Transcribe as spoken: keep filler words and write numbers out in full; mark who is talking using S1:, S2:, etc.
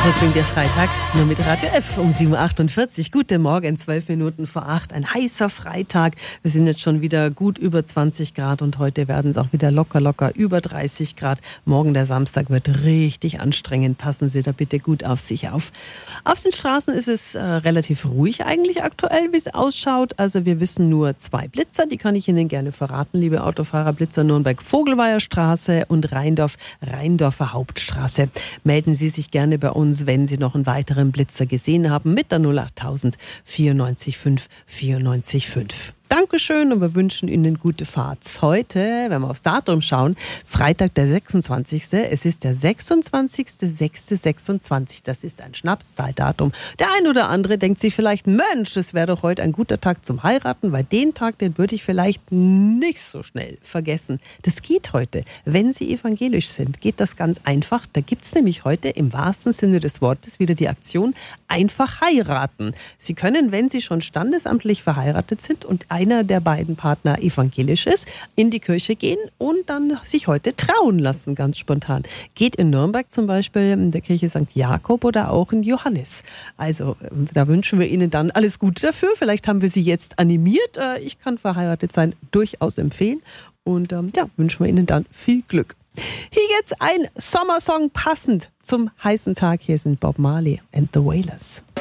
S1: So klingt der Freitag nur mit Radio F um sieben Uhr achtundvierzig. Guten Morgen, zwölf Minuten vor acht. Ein heißer Freitag. Wir sind jetzt schon wieder gut über zwanzig Grad und heute werden es auch wieder locker, locker über dreißig Grad. Morgen, der Samstag, wird richtig anstrengend. Passen Sie da bitte gut auf sich auf. Auf den Straßen ist es äh, relativ ruhig eigentlich aktuell, wie es ausschaut. Also wir wissen nur zwei Blitzer, die kann ich Ihnen gerne verraten, liebe Autofahrer. Blitzer Nürnberg-Vogelweiher Straße und Rheindorf, Rheindorfer Hauptstraße. Melden Sie sich gerne bei uns, wenn Sie noch einen weiteren Blitzer gesehen haben, mit der null acht tausend vierundneunzig fünf vierundneunzig fünf. Dankeschön und wir wünschen Ihnen gute Fahrt. Heute, wenn wir aufs Datum schauen, Freitag der sechsundzwanzigste Es ist der sechsundzwanzigster sechster sechsundzwanzig. Das ist ein Schnapszahldatum. Der ein oder andere denkt sich vielleicht, Mensch, das wäre doch heute ein guter Tag zum Heiraten, weil den Tag, den würde ich vielleicht nicht so schnell vergessen. Das geht heute. Wenn Sie evangelisch sind, geht das ganz einfach. Da gibt es nämlich heute im wahrsten Sinne des Wortes wieder die Aktion einfach heiraten. Sie können, wenn Sie schon standesamtlich verheiratet sind und einer der beiden Partner evangelisch ist, in die Kirche gehen und dann sich heute trauen lassen, ganz spontan. Geht in Nürnberg zum Beispiel in der Kirche Sankt Jakob oder auch in Johannes. Also da wünschen wir Ihnen dann alles Gute dafür. Vielleicht haben wir Sie jetzt animiert. Ich kann verheiratet sein, durchaus empfehlen. Und ähm, ja, wünschen wir Ihnen dann viel Glück. Hier jetzt ein Sommersong passend zum heißen Tag. Hier sind Bob Marley and the Wailers.